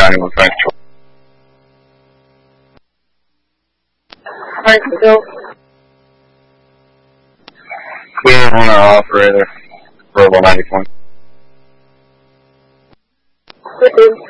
91, thanks. Alright, Bill. Clear on our operator. Verbal 90 point. Good.